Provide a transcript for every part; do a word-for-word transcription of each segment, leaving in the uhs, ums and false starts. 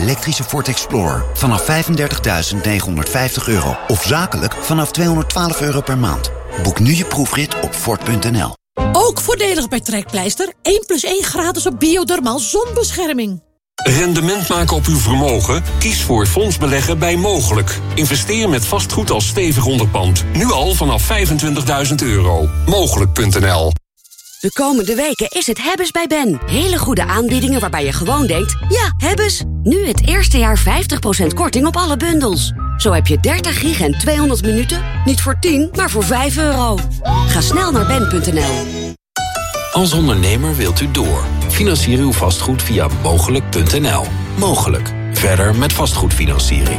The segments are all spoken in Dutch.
elektrische Ford Explorer vanaf vijfendertigduizend negenhonderdvijftig euro. Of zakelijk vanaf tweehonderdtwaalf euro per maand. Boek nu je proefrit op Ford punt n l. Ook voordelig bij Trekpleister. één plus één gratis op Biodermal zonbescherming. Rendement maken op uw vermogen? Kies voor fondsbeleggen bij Mogelijk. Investeer met vastgoed als stevig onderpand. Nu al vanaf vijfentwintigduizend euro. Mogelijk punt n l. De komende weken is het Hebbes bij Ben. Hele goede aanbiedingen waarbij je gewoon denkt, ja, Hebbes. Nu het eerste jaar vijftig procent korting op alle bundels. Zo heb je dertig gig en tweehonderd minuten. Niet voor tien, maar voor vijf euro. Ga snel naar ben punt n l. Als ondernemer wilt u door. Financier uw vastgoed via mogelijk punt n l. Mogelijk. Verder met vastgoedfinanciering.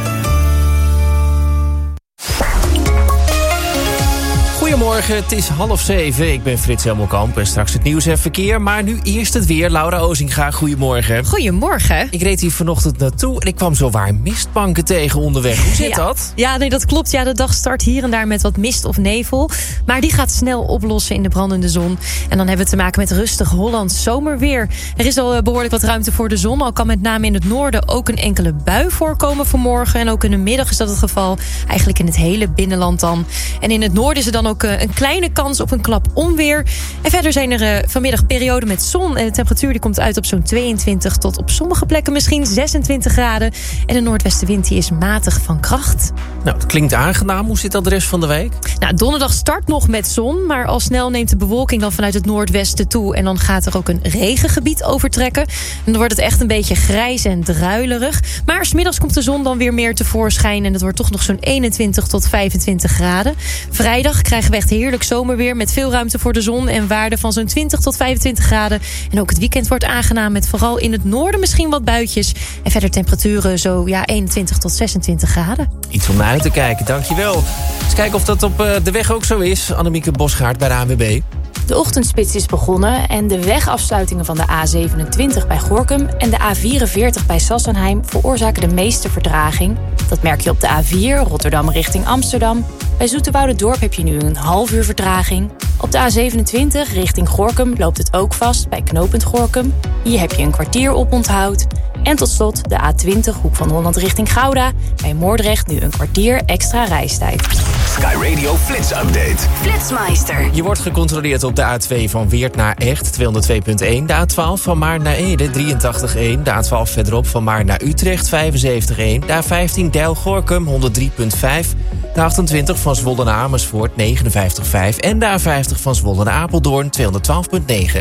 Goedemorgen, het is half zeven. Ik ben Frits Helmelkamp en straks het nieuws en verkeer. Maar nu eerst het weer. Laura Ozinga, goedemorgen. Goedemorgen. Ik reed hier vanochtend naartoe en ik kwam zowaar mistbanken tegen onderweg. Hoe zit ja. dat? Ja, nee, dat klopt. Ja, de dag start hier en daar met wat mist of nevel. Maar die gaat snel oplossen in de brandende zon. En dan hebben we te maken met rustig Hollands zomerweer. Er is al behoorlijk wat ruimte voor de zon. Al kan met name in het noorden ook een enkele bui voorkomen vanmorgen. En ook in de middag is dat het geval. Eigenlijk in het hele binnenland dan. En in het noorden is er dan ook een kleine kans op een klap onweer. En verder zijn er uh, vanmiddag perioden met zon. En de temperatuur die komt uit op zo'n tweeëntwintig tot op sommige plekken misschien zesentwintig graden. En de noordwestenwind die is matig van kracht. Nou, het klinkt aangenaam. Hoe zit dat de rest van de week? Nou, donderdag start nog met zon. Maar al snel neemt de bewolking dan vanuit het noordwesten toe. En dan gaat er ook een regengebied overtrekken. En dan wordt het echt een beetje grijs en druilerig. Maar 's middags komt de zon dan weer meer tevoorschijn. En het wordt toch nog zo'n eenentwintig tot vijfentwintig graden. Vrijdag krijgen we echt heerlijk zomerweer met veel ruimte voor de zon en waarde van zo'n twintig tot vijfentwintig graden. En ook het weekend wordt aangenaam met vooral in het noorden misschien wat buitjes. En verder temperaturen zo ja, eenentwintig tot zesentwintig graden. Iets om naar uit te kijken, dankjewel. Eens kijken of dat op uh, de weg ook zo is. Annemieke Bosgaard bij de A N W B. De ochtendspits is begonnen en de wegafsluitingen van de A zevenentwintig bij Gorinchem en de A vierenveertig bij Sassenheim veroorzaken de meeste vertraging. Dat merk je op de A vier, Rotterdam richting Amsterdam. Bij Zoeterwoudendorp heb je nu een half uur vertraging. Op de A zevenentwintig richting Gorinchem loopt het ook vast bij knooppunt Gorinchem. Hier heb je een kwartier op onthoud. En tot slot de A twintig, Hoek van Holland richting Gouda. Bij Moordrecht nu een kwartier extra reistijd. Sky Radio Flits Update. Flitsmeister. Je wordt gecontroleerd op de A twee van Weert naar Echt, tweehonderdtwee komma één. De A twaalf van Maarn naar Ede, drieëntachtig komma één. De A twaalf verderop van Maarn naar Utrecht, vijfenzeventig komma één. De A vijftien Deil-Gorinchem, honderd drie komma vijf. De achtentwintig van Zwolle naar Amersfoort, negenenvijftig komma vijf. En de A vijftig van Zwolle naar Apeldoorn, tweehonderdtwaalf komma negen.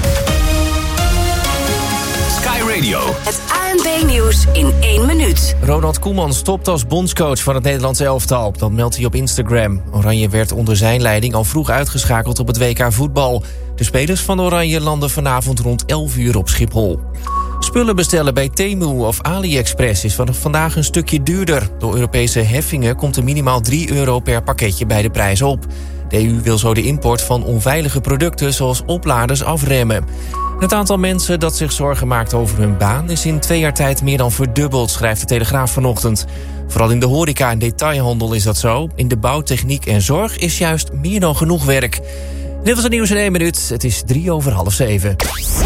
Sky Radio. Het A N B-nieuws in één minuut. Ronald Koeman stopt als bondscoach van het Nederlands elftal. Dat meldt hij op Instagram. Oranje werd onder zijn leiding al vroeg uitgeschakeld op het W K voetbal. De spelers van Oranje landen vanavond rond elf uur op Schiphol. Spullen bestellen bij Temu of AliExpress is vanaf vandaag een stukje duurder. Door Europese heffingen komt er minimaal drie euro per pakketje bij de prijs op. De E U wil zo de import van onveilige producten zoals opladers afremmen. Het aantal mensen dat zich zorgen maakt over hun baan is in twee jaar tijd meer dan verdubbeld, schrijft de Telegraaf vanochtend. Vooral in de horeca en detailhandel is dat zo. In de bouw, techniek en zorg is juist meer dan genoeg werk. Dit was het nieuws in één minuut. Het is drie over half zeven.